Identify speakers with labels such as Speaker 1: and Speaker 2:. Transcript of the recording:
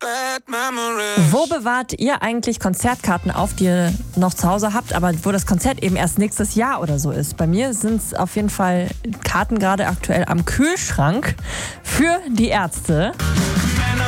Speaker 1: Wo bewahrt ihr eigentlich Konzertkarten auf, die ihr noch zu Hause habt, aber wo das Konzert eben erst nächstes Jahr oder so ist? Bei mir sind es auf jeden Fall Karten gerade aktuell am Kühlschrank für die Ärzte.